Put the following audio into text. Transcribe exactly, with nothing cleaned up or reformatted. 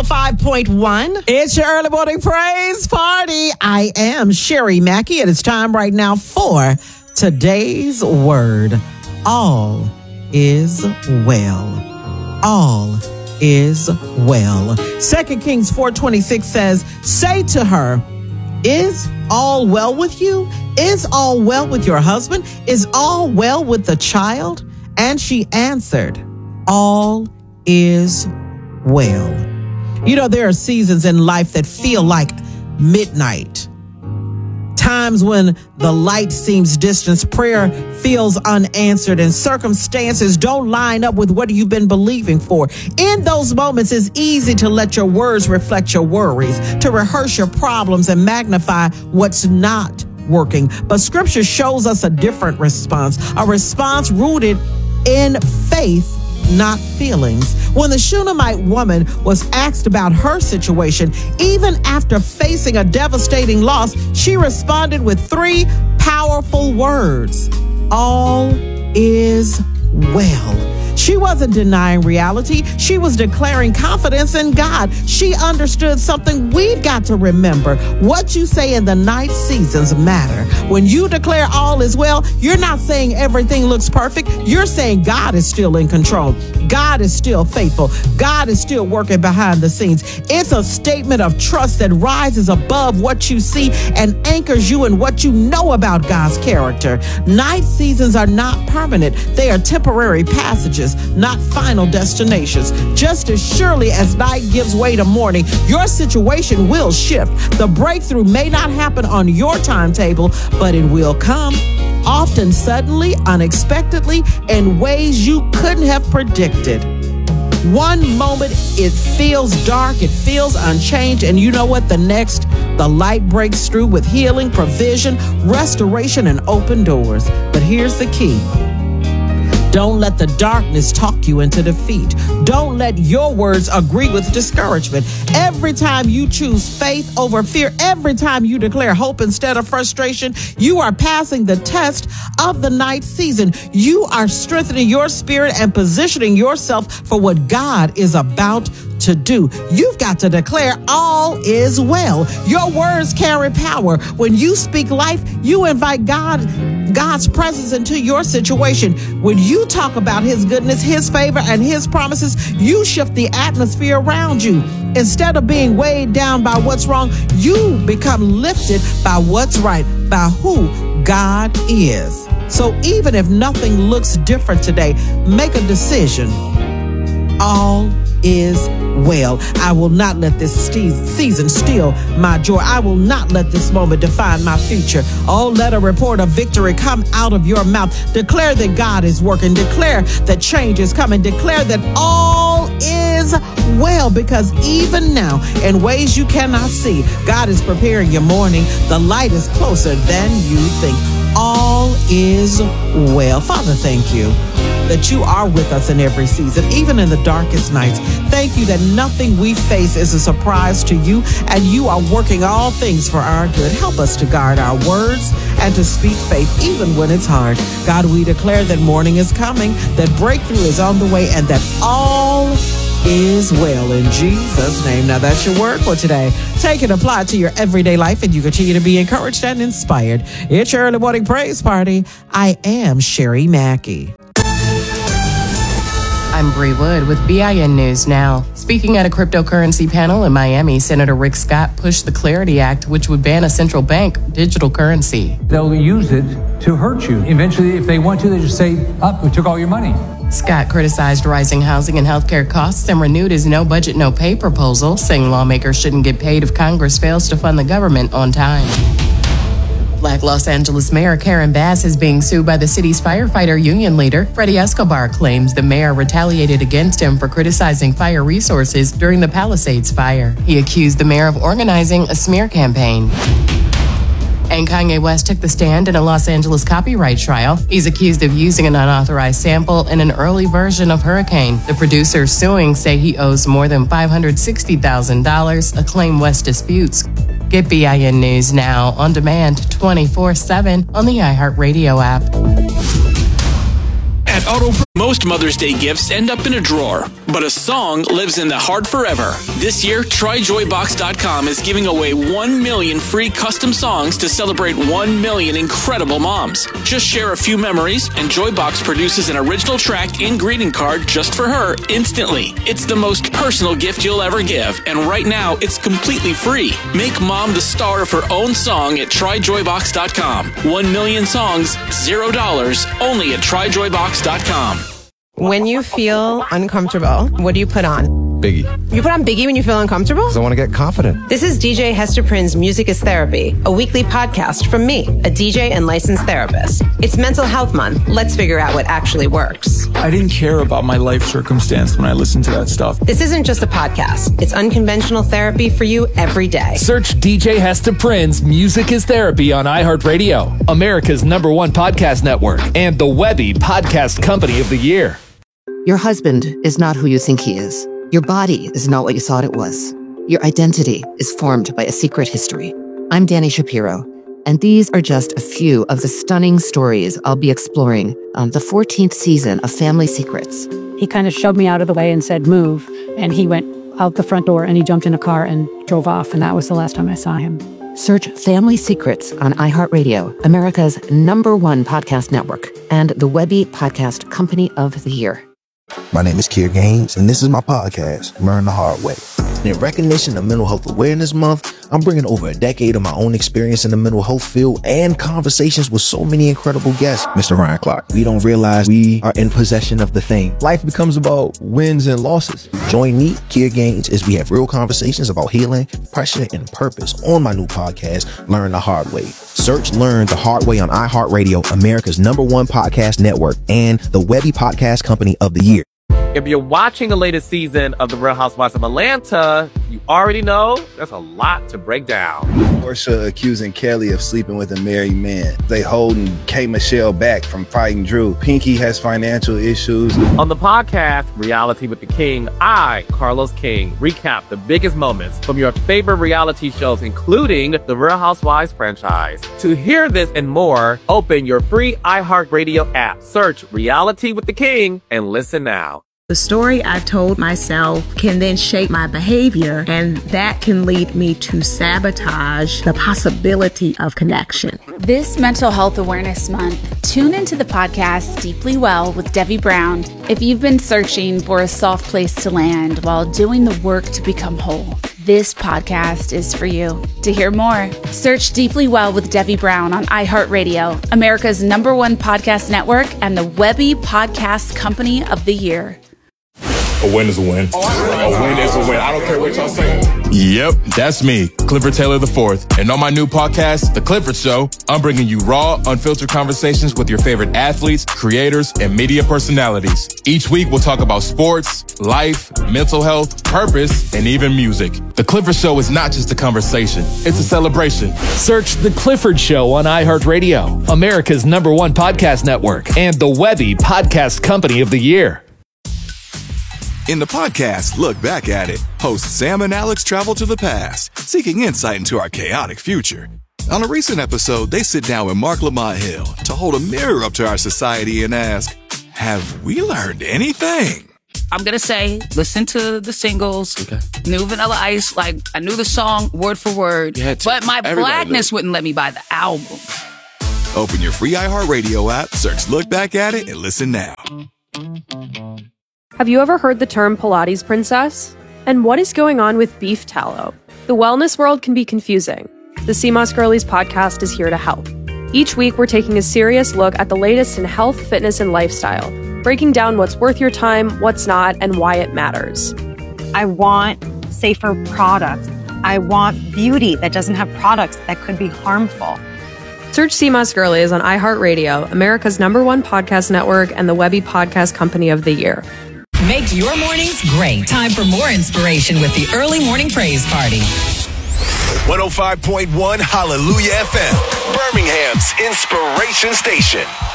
oh five point one. It's your early morning praise party. I am Sherry Mackey, and it's time right now for today's word. All is well. All is well. Second Kings four twenty-six says, say to her, is all well with you? Is all well with your husband? Is all well with the child? And she answered, all is well. You know, there are seasons in life that feel like midnight. Times when the light seems distant, prayer feels unanswered, and circumstances don't line up with what you've been believing for. In those moments, it's easy to let your words reflect your worries, to rehearse your problems and magnify what's not working. But Scripture shows us a different response, a response rooted in faith, not feelings. When the Shunammite woman was asked about her situation, even after facing a devastating loss, she responded with three powerful words. All is well. She wasn't denying reality. She was declaring confidence in God. She understood something we've got to remember. What you say in the night seasons matter. When you declare all is well, you're not saying everything looks perfect. You're saying God is still in control. God is still faithful. God is still working behind the scenes. It's a statement of trust that rises above what you see and anchors you in what you know about God's character. Night seasons are not permanent. They are temporary passages, not final destinations. Just as surely as night gives way to morning, your situation will shift. The breakthrough may not happen on your timetable, but it will come. Often suddenly, unexpectedly, in ways you couldn't have predicted. One moment it feels dark, it feels unchanged, and you know what? The next, the light breaks through with healing, provision, restoration, and open doors. But here's the key. Don't let the darkness talk you into defeat. Don't let your words agree with discouragement. Every time you choose faith over fear, every time you declare hope instead of frustration, you are passing the test of the night season. You are strengthening your spirit and positioning yourself for what God is about to do. You've got to declare all is well. Your words carry power. When you speak life, you invite God, God's presence into your situation. When you talk about his goodness, his favor, and his promises, you shift the atmosphere around you. Instead of being weighed down by what's wrong, you become lifted by what's right, by who God is. So even if nothing looks different today, make a decision. All is well. I will not let this season steal my joy. I will not let this moment define my future. Oh, let a report of victory come out of your mouth. Declare that God is working. Declare that change is coming. Declare that all is well, because even now, in ways you cannot see, God is preparing your morning. The light is closer than you think. All is well. Father, thank you that you are with us in every season, even in the darkest nights. Thank you that nothing we face is a surprise to you, and you are working all things for our good. Help us to guard our words and to speak faith even when it's hard. God, we declare that morning is coming, that breakthrough is on the way, and that all is well in Jesus' name. Now that's your word for today. Take it, apply it to your everyday life, and you continue to be encouraged and inspired. It's your early morning praise party. I am Sherry Mackey. I'm Bree Wood with B I N News Now. Speaking at a cryptocurrency panel in Miami, Senator Rick Scott pushed the Clarity Act, which would ban a central bank digital currency. They'll use it to hurt you. Eventually, if they want to, they just say, up, oh, we took all your money. Scott criticized rising housing and healthcare costs and renewed his no budget, no pay proposal, saying lawmakers shouldn't get paid if Congress fails to fund the government on time. Black Los Angeles Mayor Karen Bass is being sued by the city's firefighter union leader. Freddie Escobar claims the mayor retaliated against him for criticizing fire resources during the Palisades fire. He accused the mayor of organizing a smear campaign. And Kanye West took the stand in a Los Angeles copyright trial. He's accused of using an unauthorized sample in an early version of Hurricane. The producers suing say he owes more than five hundred sixty thousand dollars, a claim West disputes. Get B I N News Now on demand twenty-four seven on the iHeartRadio app. at Auto. Most Mother's Day gifts end up in a drawer, but a song lives in the heart forever. This year, Try Joy Box dot com is giving away one million free custom songs to celebrate one million incredible moms. Just share a few memories, and Joybox produces an original track and greeting card just for her instantly. It's the most personal gift you'll ever give, and right now, it's completely free. Make mom the star of her own song at Try Joy Box dot com. One million songs, zero dollars, only at Try Joy Box dot com. When you feel uncomfortable, what do you put on? Biggie. You put on Biggie when you feel uncomfortable? Because I want to get confident. This is D J Hester Prynne's Music is Therapy, a weekly podcast from me, a D J and licensed therapist. It's Mental Health Month. Let's figure out what actually works. I didn't care about my life circumstance when I listened to that stuff. This isn't just a podcast. It's unconventional therapy for you every day. Search D J Hester Prynne's Music is Therapy on iHeartRadio, America's number one podcast network, and the Webby Podcast Company of the Year. Your husband is not who you think he is. Your body is not what you thought it was. Your identity is formed by a secret history. I'm Dani Shapiro, and these are just a few of the stunning stories I'll be exploring on the fourteenth season of Family Secrets. He kind of shoved me out of the way and said, move. And he went out the front door and he jumped in a car and drove off. And that was the last time I saw him. Search Family Secrets on iHeartRadio, America's number one podcast network, and the Webby Podcast Company of the Year. My name is Kier Gaines, and this is my podcast, Learn the Hard Way. In recognition of Mental Health Awareness Month, I'm bringing over a decade of my own experience in the mental health field and conversations with so many incredible guests. Mister Ryan Clark, we don't realize we are in possession of the thing. Life becomes about wins and losses. Join me, Kier Gaines, as we have real conversations about healing, pressure, and purpose on my new podcast, Learn the Hard Way. Search Learn the Hard Way on iHeartRadio, America's number one podcast network, and the Webby Podcast Company of the Year. If you're watching the latest season of The Real Housewives of Atlanta, you already know there's a lot to break down. Porsha accusing Kelly of sleeping with a married man. They holding K. Michelle back from fighting Drew. Pinky has financial issues. On the podcast, Reality with the King, I, Carlos King, recap the biggest moments from your favorite reality shows, including the Real Housewives franchise. To hear this and more, open your free iHeartRadio app, search Reality with the King, and listen now. The story I've told myself can then shape my behavior, and that can lead me to sabotage the possibility of connection. This Mental Health Awareness Month, tune into the podcast Deeply Well with Debbie Brown if you've been searching for a soft place to land while doing the work to become whole. This podcast is for you. To hear more, search Deeply Well with Debbie Brown on iHeartRadio, America's number one podcast network, and the Webby Podcast Company of the Year. A win is a win. A win is a win. I don't care what y'all say. Yep, that's me, Clifford Taylor the fourth. And on my new podcast, The Clifford Show, I'm bringing you raw, unfiltered conversations with your favorite athletes, creators, and media personalities. Each week, we'll talk about sports, life, mental health, purpose, and even music. The Clifford Show is not just a conversation, it's a celebration. Search The Clifford Show on iHeartRadio, America's number one podcast network, and the Webby Podcast Company of the Year. In the podcast, Look Back at It, hosts Sam and Alex travel to the past, seeking insight into our chaotic future. On a recent episode, they sit down with Mark Lamont Hill to hold a mirror up to our society and ask, have we learned anything? I'm going to say, listen to the singles, okay. New Vanilla Ice, like, I knew the song word for word, but my Everybody blackness knows. Wouldn't let me buy the album. Open your free iHeartRadio app, search Look Back at It, and listen now. Have you ever heard the term Pilates princess? And what is going on with beef tallow? The wellness world can be confusing. The C M O S Girlies podcast is here to help. Each week, we're taking a serious look at the latest in health, fitness, and lifestyle, breaking down what's worth your time, what's not, and why it matters. I want safer products. I want beauty that doesn't have products that could be harmful. Search C M O S Girlies on iHeartRadio, America's number one podcast network, and the Webby Podcast Company of the Year. Make your mornings great. Time for more inspiration with the Early Morning Praise Party. one oh five point one Hallelujah F M, Birmingham's inspiration station.